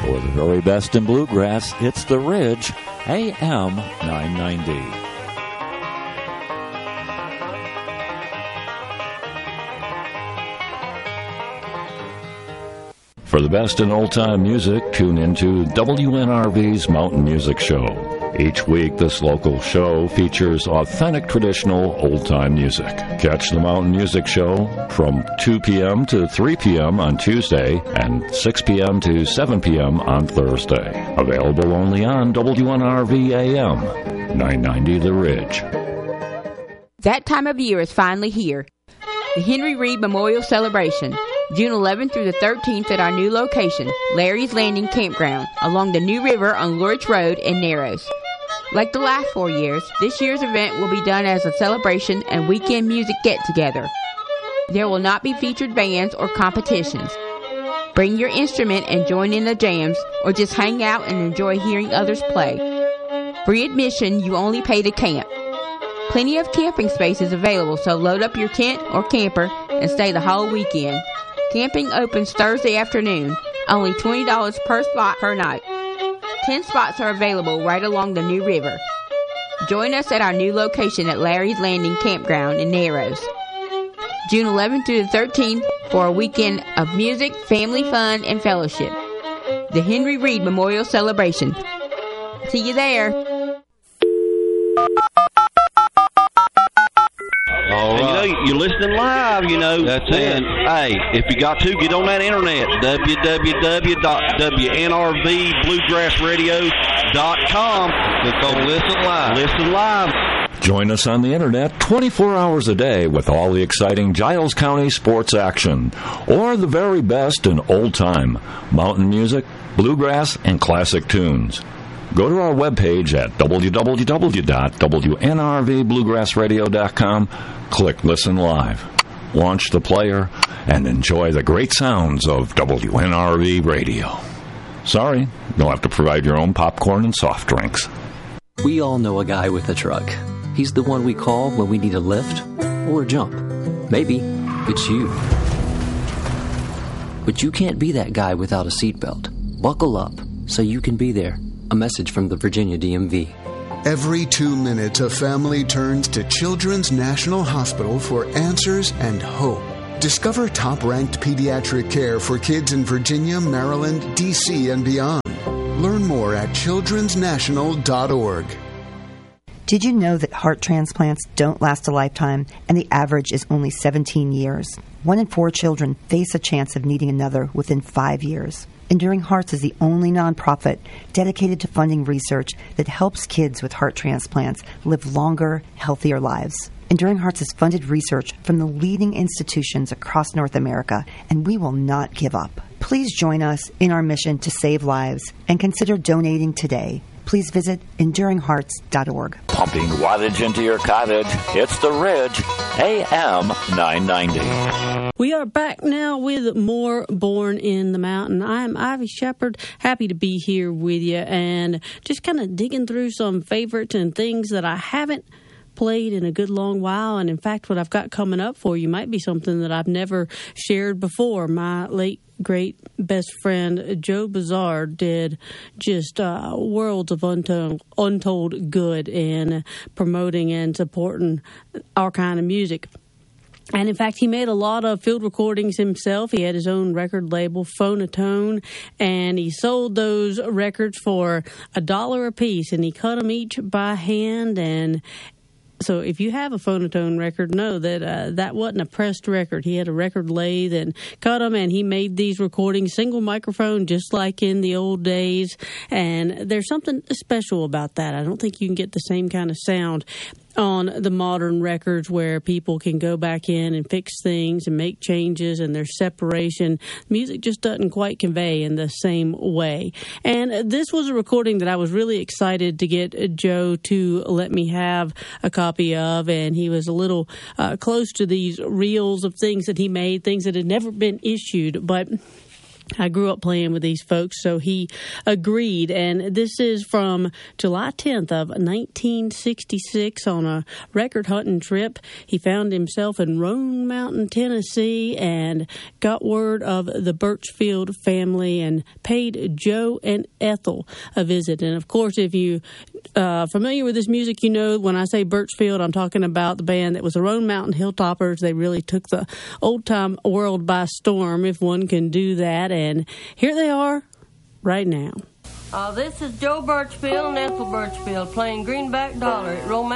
For the very best in bluegrass, it's The Ridge, AM 990. For the best in old-time music, tune into WNRV's Mountain Music Show. Each week, this local show features authentic traditional old-time music. Catch the Mountain Music Show from 2 p.m. to 3 p.m. on Tuesday and 6 p.m. to 7 p.m. on Thursday. Available only on WNRV AM 990 The Ridge. That time of year is finally here. The Henry Reed Memorial Celebration, June 11th through the 13th at our new location, Larry's Landing Campground, along the New River on Lurch Road in Narrows. Like the last 4 years, this year's event will be done as a celebration and weekend music get-together. There will not be featured bands or competitions. Bring your instrument and join in the jams, or just hang out and enjoy hearing others play. Free admission, you only pay to camp. Plenty of camping spaces available, so load up your tent or camper and stay the whole weekend. Camping opens Thursday afternoon, only $20 per spot per night. 10 spots are available right along the New River. Join us at our new location at Larry's Landing Campground in Narrows, June 11th through the 13th for a weekend of music, family fun, and fellowship. The Henry Reed Memorial Celebration. See you there. All right. You're listening live, That's it. Hey, if you got to, get on that internet, www.wnrbluegrassradio.com. Click on Listen Live. Listen live. Join us on the internet 24 hours a day with all the exciting Giles County sports action, or the very best in old-time mountain music, bluegrass, and classic tunes. Go to our webpage at www.wnrvbluegrassradio.com, click Listen Live, launch the player, and enjoy the great sounds of WNRV Radio. Sorry, you'll have to provide your own popcorn and soft drinks. We all know a guy with a truck. He's the one we call when we need a lift or a jump. Maybe it's you. But you can't be that guy without a seatbelt. Buckle up so you can be there. A message from the Virginia DMV. Every 2 minutes, a family turns to Children's National Hospital for answers and hope. Discover top-ranked pediatric care for kids in Virginia, Maryland, D.C., and beyond. Learn more at childrensnational.org. Did you know that heart transplants don't last a lifetime, and the average is only 17 years? 1 in 4 children face a chance of needing another within 5 years. Enduring Hearts is the only nonprofit dedicated to funding research that helps kids with heart transplants live longer, healthier lives. Enduring Hearts has funded research from the leading institutions across North America, and we will not give up. Please join us in our mission to save lives and consider donating today. Please visit EnduringHearts.org. Pumping wattage into your cottage, it's The Ridge, AM 990. We are back now with more Born in the Mountain. I'm Ivy Shepard, happy to be here with you and just kind of digging through some favorites and things that I haven't played in a good long while. And in fact, what I've got coming up for you might be something that I've never shared before. My late great best friend Joe Bazar did just worlds of untold good in promoting and supporting our kind of music. And in fact, he made a lot of field recordings himself. He had his own record label, Phonotone, and he sold those records for $1 a piece, and he cut them each by hand. And so if you have a Phonotone record, know that that wasn't a pressed record. He had a record lathe and cut them, and he made these recordings single microphone just like in the old days. And there's something special about that. I don't think you can get the same kind of sound on the modern records where people can go back in and fix things and make changes, and there's separation. Music just doesn't quite convey in the same way. And this was a recording that I was really excited to get Joe to let me have a copy of, and he was a little close to these reels of things that he made, things that had never been issued, but I grew up playing with these folks, so he agreed. And this is from July 10th of 1966 on a record hunting trip. He found himself in Roan Mountain, Tennessee, and got word of the Birchfield family and paid Joe and Ethel a visit. And, of course, if you familiar with this music, you know when I say Birchfield, I'm talking about the band that was the Roan Mountain Hilltoppers. They really took the old-time world by storm, if one can do that. And here they are right now. This is Joe Birchfield and Ethel Birchfield playing Greenback Dollar at Roan